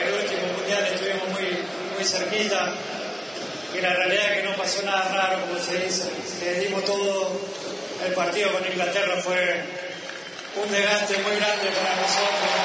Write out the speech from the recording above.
el último mundial estuvimos muy cerquita, y la realidad es que no pasó nada raro, como se dice. Le dimos todo. El partido con Inglaterra fue un desgaste muy grande para nosotros.